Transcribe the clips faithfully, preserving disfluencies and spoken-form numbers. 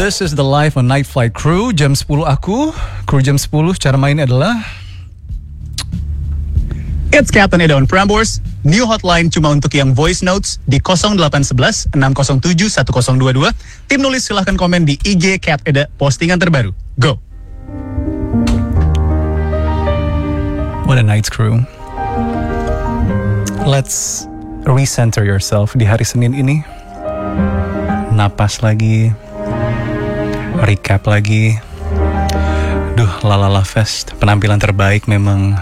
This is the live on Night Flight Crew. Jam sepuluh aku, Crew jam sepuluh. Cara mainnya adalah It's Captain Eda on Prambors. New hotline cuma untuk yang voice notes di nol delapan satu satu enam nol tujuh satu nol dua dua. Tim nulis silahkan komen di I G Cap Eda postingan terbaru. Go! What a night, Crew. Let's recenter yourself di hari Senin ini. Napas lagi, recap lagi. Duh, Lalala Fest, penampilan terbaik memang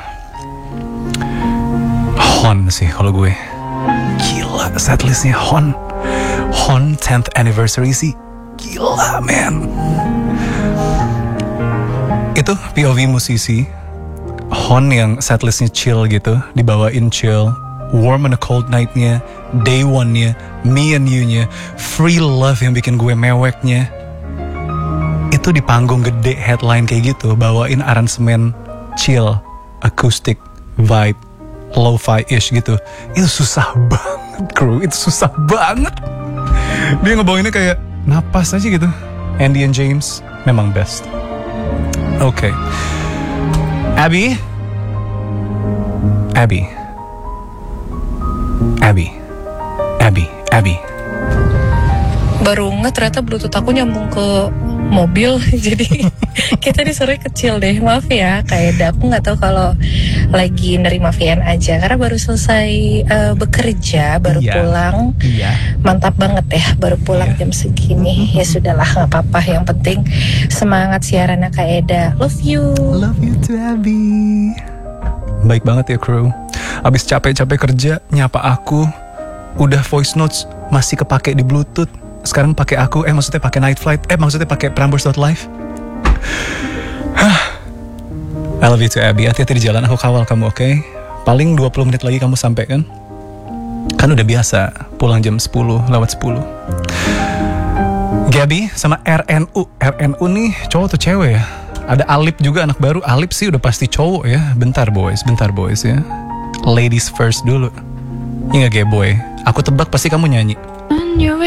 Hon sih kalau gue. Gila, setlistnya Hon. Hon tenth anniversary sih. Gila, man. Itu P O V musisi Hon yang setlistnya chill gitu, dibawain chill. Warm on a Cold Night-nya, Day One-nya, Me and You-nya, Free Love yang bikin gue meweknya. Itu di panggung gede headline kayak gitu, bawain aransemen chill, acoustic, vibe, lo-fi-ish gitu. Itu susah banget, Crew, itu susah banget. Dia ngebawainnya kayak napas aja gitu. Andy and James memang best. Oke, okay. Abby, Abby. Abby, Abby, Abby. Baru nggak ternyata Bluetooth aku nyambung ke mobil, jadi kita disuruh kecil deh. Maaf ya, kayak aku nggak tahu kalau lagi nerima V N aja karena baru selesai uh, bekerja, baru yeah. pulang. Yeah. Mantap banget ya, baru pulang yeah. jam segini. Ya sudahlah, nggak apa-apa. Yang penting semangat siarannya Kak Eda. Love you. Love you too, Abby. Baik banget ya, Crew. Abis capek-capek kerja, nyapa aku. Udah voice notes masih kepake di Bluetooth. Sekarang pakai aku, eh maksudnya pakai Night Flight, eh maksudnya pakai Prambors dot live. I love you too, Abby. Hati-hati di jalan, aku kawal kamu, oke? Okay? Paling dua puluh menit lagi kamu sampai kan? Kan udah biasa pulang jam sepuluh lewat sepuluh. Gaby sama R N U. R N U nih cowok tuh cewek ya? Ada Alip juga, anak baru. Alip sih udah pasti cowok ya. Bentar boys, bentar boys ya. Ladies first dulu. Iya gak, boy? Aku tebak pasti kamu nyanyi. On your way.